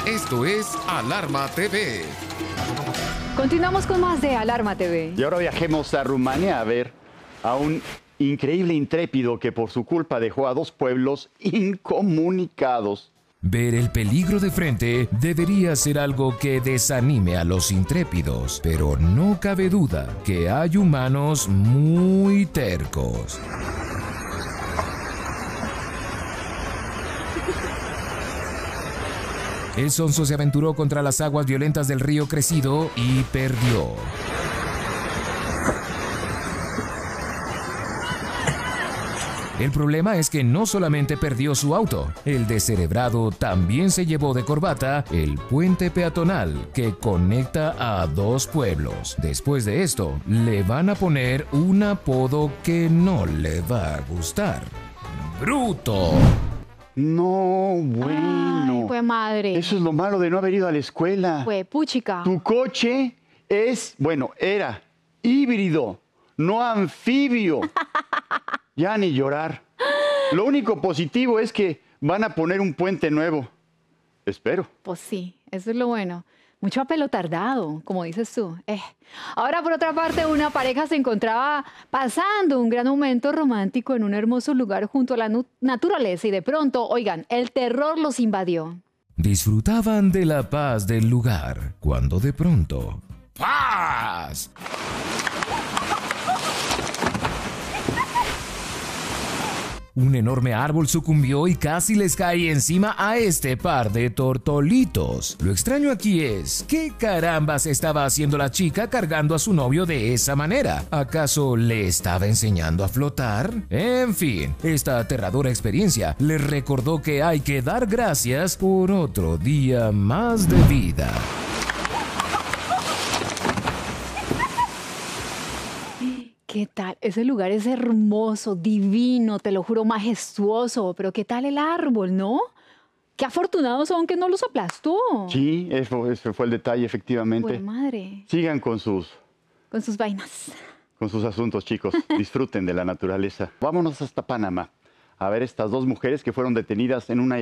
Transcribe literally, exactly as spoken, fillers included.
Esto es Alarma T V. Continuamos con más de Alarma T V. Y ahora viajemos a Rumania a ver a un increíble intrépido que por su culpa dejó a dos pueblos incomunicados. Ver el peligro de frente debería ser algo que desanime a los intrépidos, pero no cabe duda que hay humanos muy tercos. El sonso se aventuró contra las aguas violentas del río Crecido y perdió. El problema es que no solamente perdió su auto, el descerebrado también se llevó de corbata el puente peatonal que conecta a dos pueblos. Después de esto, le van a poner un apodo que no le va a gustar. ¡Bruto! No, bueno. Ay, fue madre. Eso es lo malo de no haber ido a la escuela. Fue puchica. Tu coche es, bueno, era híbrido, no anfibio. Ya ni llorar. Lo único positivo es que van a poner un puente nuevo. Espero. Pues sí, eso es lo bueno. Mucho apelo tardado, como dices tú. Eh. Ahora, por otra parte, una pareja se encontraba pasando un gran momento romántico en un hermoso lugar junto a la naturaleza y de pronto, oigan, el terror los invadió. Disfrutaban de la paz del lugar cuando de pronto... ¡paz! Un enorme árbol sucumbió y casi les cae encima a este par de tortolitos. Lo extraño aquí es, ¿qué carambas estaba haciendo la chica cargando a su novio de esa manera? ¿Acaso le estaba enseñando a flotar? En fin, esta aterradora experiencia les recordó que hay que dar gracias por otro día más de vida. ¿Qué tal? Ese lugar es hermoso, divino, te lo juro, majestuoso. Pero ¿qué tal el árbol, no? Qué afortunados son que no los aplastó. Sí, eso, ese fue el detalle, efectivamente. Pues madre. Sigan con sus... Con sus vainas. Con sus asuntos, chicos. Disfruten de la naturaleza. Vámonos hasta Panamá a ver estas dos mujeres que fueron detenidas en una